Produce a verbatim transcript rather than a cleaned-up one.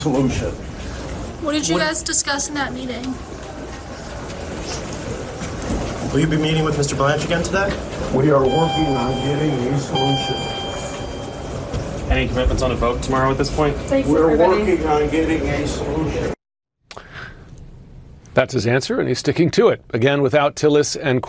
solution. What did you What- guys discuss in that meeting? Will you be meeting with Mister Blanche again today? We are working on getting a solution. Any commitments on a vote tomorrow at this point? Thanks, We're everybody. working on getting a solution. That's his answer, and he's sticking to it. Again, without Tillis and